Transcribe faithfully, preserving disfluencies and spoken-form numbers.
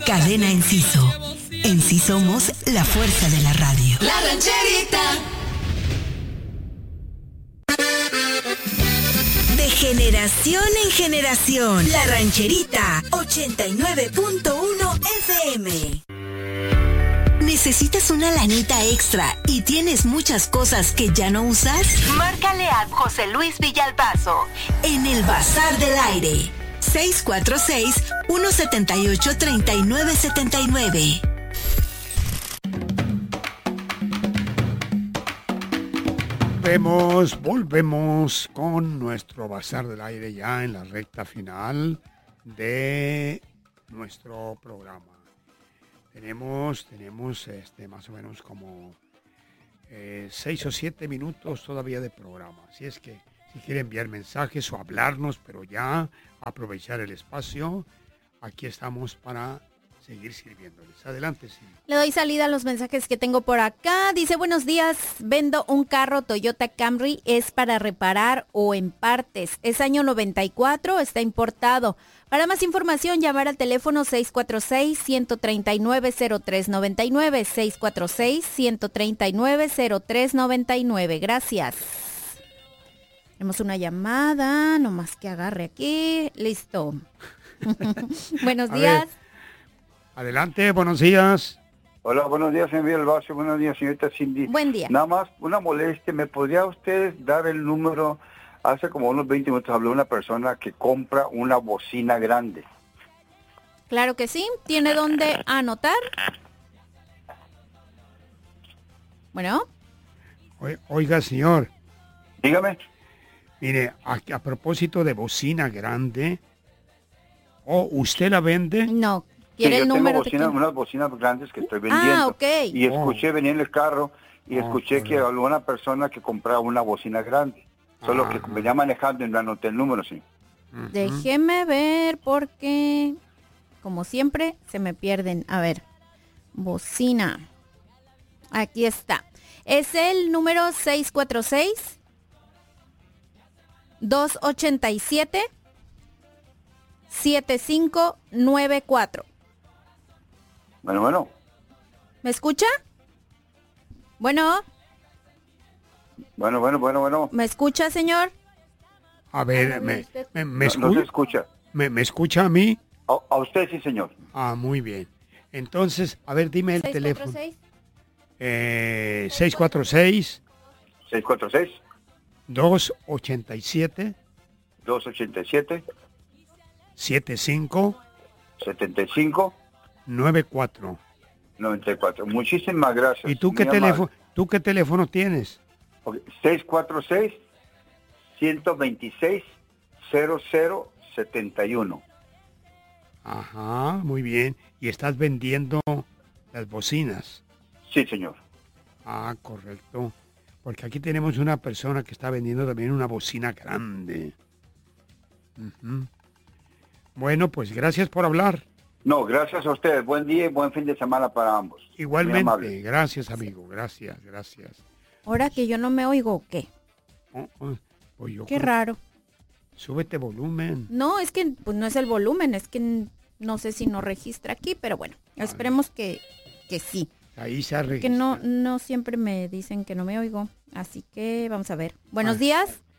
Cadena Enciso. En sí somos la fuerza de la radio. La Rancherita. De generación en generación. La Rancherita. ochenta y nueve punto uno F M. ¿Necesitas una lanita extra y tienes muchas cosas que ya no usas? Márcale a José Luis Villalbazo en el Bazar del Aire. seis cuatro seis, uno siete ocho, tres nueve siete nueve. Volvemos, volvemos con nuestro Bazar del Aire ya en la recta final de nuestro programa. Tenemos, tenemos este, más o menos como eh, seis o siete minutos todavía de programa. Así es que si quiere enviar mensajes o hablarnos, pero ya aprovechar el espacio, aquí estamos para seguir sirviéndoles. Adelante, sí. Le doy salida a los mensajes que tengo por acá. Dice, buenos días, vendo un carro Toyota Camry, es para reparar o en partes. Es año noventa y cuatro, está importado. Para más información, llamar al teléfono seis cuatro seis, uno tres nueve, cero tres nueve nueve, seis cuatro seis, uno tres nueve, cero tres nueve nueve. Gracias. Tenemos una llamada, nomás que agarre aquí. Listo. Buenos A días. ver, adelante, buenos días. Hola, buenos días, señor Villalbazo. Buenos días, señorita Cindy. Buen día. Nada más, una molestia. ¿Me podría usted dar el número? Hace como unos veinte minutos habló una persona que compra una bocina grande. Claro que sí. ¿Tiene dónde anotar? Bueno. Oiga, señor. Dígame. Mire, a, a propósito de bocina grande, ¿o oh, usted la vende? No. ¿Quiere sí, el yo número? Tengo bocina, de unas bocinas grandes que estoy vendiendo. Ah, ok. Y escuché, oh. venía en el carro y oh, escuché oh, que oh. alguna persona que compraba una bocina grande. Solo Ajá. que venía manejando y no anoté el número, sí. Uh-huh. Déjeme ver porque, como siempre, se me pierden. A ver, bocina. Aquí está. Es el número seis cuatro seis, dos ocho siete, siete cinco nueve cuatro. Bueno, bueno. ¿Me escucha? Bueno. Bueno, bueno, bueno, bueno. ¿Me escucha, señor? A ver, me, me, me no, escucha. No se escucha. ¿Me, me escucha a mí? A, a usted sí, señor. Ah, muy bien. Entonces, a ver, dime el seis, teléfono. cuatro, seis. Eh, seis cuatro seis. seis cuatro seis. dos ocho siete. dos ocho siete. siete cinco. setenta y cinco. noventa y cuatro. noventa y cuatro. Muchísimas gracias. ¿Y tú qué teléfono, tú qué teléfono tienes? Okay. seis cuatro seis, uno dos seis, cero cero siete uno. Ajá, muy bien. ¿Y estás vendiendo las bocinas? Sí, señor. Ah, correcto. Porque aquí tenemos una persona que está vendiendo también una bocina grande. Uh-huh. Bueno, pues gracias por hablar. No, gracias a ustedes. Buen día y buen fin de semana para ambos. Igualmente, gracias, amigo. Gracias, gracias. ¿Ahora que yo no me oigo o qué? Oh, oh, pues yo qué creo... raro. Súbete volumen. No, es que pues no es el volumen, es que no sé si no registra aquí, pero bueno, vale. Esperemos que, que sí. Ahí se ha registrado. Que no, no siempre me dicen que no me oigo, así que vamos a ver. Buenos ah. días.